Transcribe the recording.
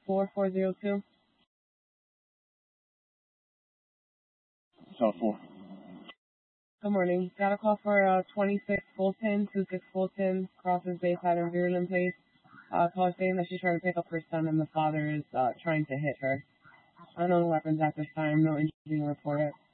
4402. South 4. Good morning. Got a call for 26 Fulton, 26 Fulton, crosses Bayside and Veerland Place. Caller saying that she's trying to pick up her son and the father is trying to hit her. Unknown weapons at this time. No injuries being reported.